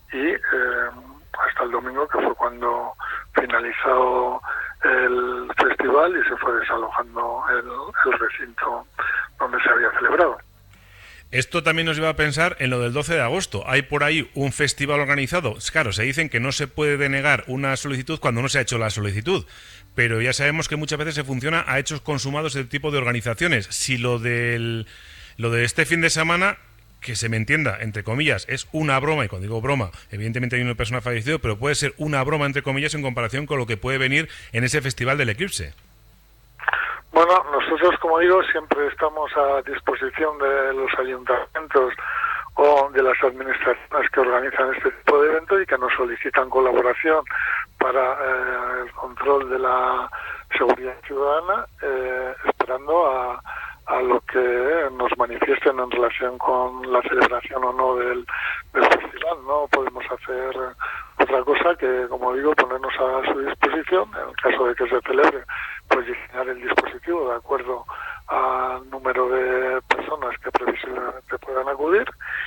y hasta el domingo, que fue cuando finalizó el festival y se fue desalojando el recinto donde se había celebrado. Esto también nos lleva a pensar en lo del 12 de agosto. Hay por ahí un festival organizado. Claro, se dicen que no se puede denegar una solicitud cuando no se ha hecho la solicitud, pero ya sabemos que muchas veces se funciona a hechos consumados de tipo de organizaciones. Si lo de este fin de semana, que se me entienda, entre comillas, es una broma, y cuando digo broma, evidentemente hay una persona fallecida, pero puede ser una broma, entre comillas, en comparación con lo que puede venir en ese festival del eclipse. Bueno, nosotros, como digo, siempre estamos a disposición de los ayuntamientos o de las administraciones que organizan este tipo de eventos y que nos solicitan colaboración para el control de la seguridad ciudadana, esperando a lo que nos manifiesten en relación con la celebración o no del festival. No podemos hacer otra cosa que, como digo, ponernos a su disposición en el caso de que se celebre, pues diseñar el dispositivo de acuerdo al número de personas que previsiblemente puedan acudir,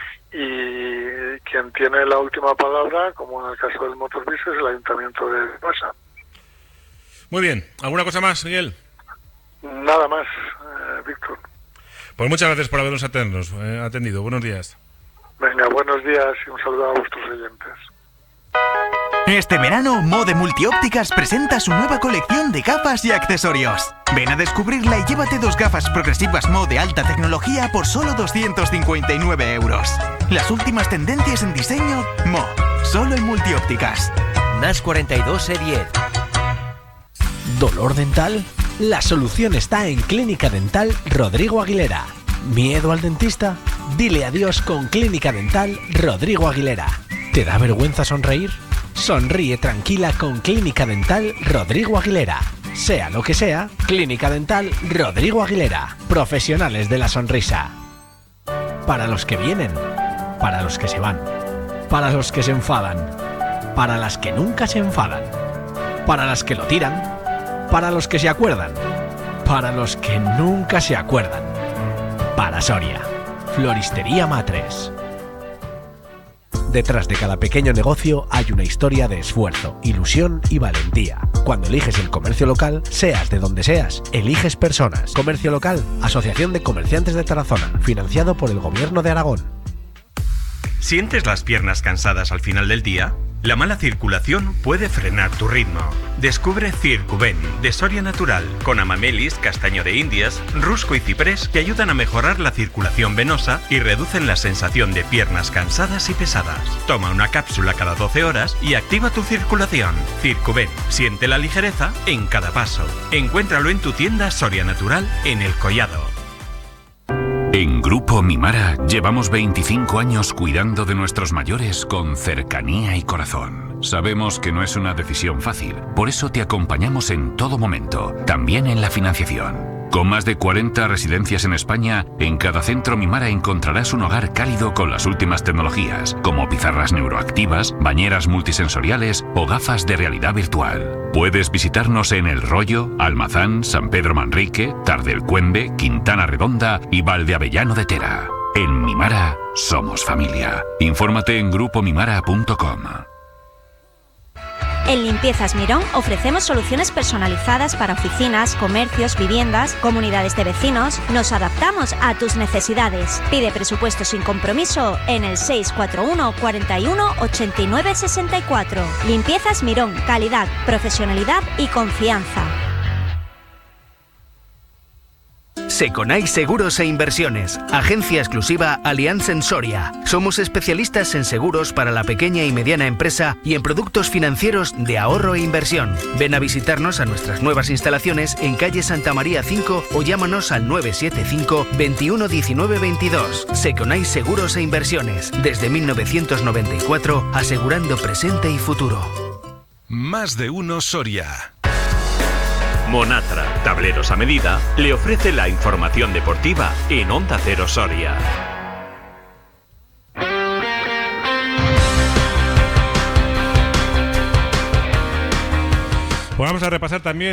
y quien tiene la última palabra, como en el caso del Motorbis, es el Ayuntamiento de Masa. Muy bien. ¿Alguna cosa más, Miguel? Nada más, Víctor. Pues muchas gracias por habernos atendido. Buenos días. Venga, buenos días y un saludo a vuestros oyentes. Este verano, Mode Multiópticas presenta su nueva colección de gafas y accesorios. Ven a descubrirla y llévate 2 gafas progresivas Mo de alta tecnología por solo 259 euros. Las últimas tendencias en diseño, Mo, solo en Multiópticas. NAS 42 E10. ¿Dolor dental? La solución está en Clínica Dental Rodrigo Aguilera. ¿Miedo al dentista? Dile adiós con Clínica Dental Rodrigo Aguilera. ¿Te da vergüenza sonreír? Sonríe tranquila con Clínica Dental Rodrigo Aguilera. Sea lo que sea, Clínica Dental Rodrigo Aguilera. Profesionales de la sonrisa. Para los que vienen, para los que se van, para los que se enfadan, para las que nunca se enfadan, para las que lo tiran, para los que se acuerdan, para los que nunca se acuerdan. Para Soria, Floristería Matres. Detrás de cada pequeño negocio hay una historia de esfuerzo, ilusión y valentía. Cuando eliges el comercio local, seas de donde seas, eliges personas. Comercio Local, Asociación de Comerciantes de Tarazona, financiado por el Gobierno de Aragón. ¿Sientes las piernas cansadas al final del día? La mala circulación puede frenar tu ritmo. Descubre Circuven de Soria Natural, con amamelis, castaño de indias, rusco y ciprés, que ayudan a mejorar la circulación venosa y reducen la sensación de piernas cansadas y pesadas. Toma una cápsula cada 12 horas y activa tu circulación. Circuven, siente la ligereza en cada paso. Encuéntralo en tu tienda Soria Natural en El Collado. En Grupo Mimara llevamos 25 años cuidando de nuestros mayores con cercanía y corazón. Sabemos que no es una decisión fácil, por eso te acompañamos en todo momento, también en la financiación. Con más de 40 residencias en España, en cada centro Mimara encontrarás un hogar cálido con las últimas tecnologías, como pizarras neuroactivas, bañeras multisensoriales o gafas de realidad virtual. Puedes visitarnos en El Rollo, Almazán, San Pedro Manrique, Tardelcuende, Quintana Redonda y Valdeavellano de Tera. En Mimara somos familia. Infórmate en grupomimara.com. En Limpiezas Mirón ofrecemos soluciones personalizadas para oficinas, comercios, viviendas, comunidades de vecinos. Nos adaptamos a tus necesidades. Pide presupuesto sin compromiso en el 641 41 89 64. Limpiezas Mirón, calidad, profesionalidad y confianza. Seconai Seguros e Inversiones, agencia exclusiva Allianz en Soria. Somos especialistas en seguros para la pequeña y mediana empresa y en productos financieros de ahorro e inversión. Ven a visitarnos a nuestras nuevas instalaciones en calle Santa María 5 o llámanos al 975 21 19 22. Seconai Seguros e Inversiones, desde 1994, asegurando presente y futuro. Más de uno Soria. Monatra, tableros a medida, le ofrece la información deportiva en Onda Cero Soria. Pues vamos a repasar también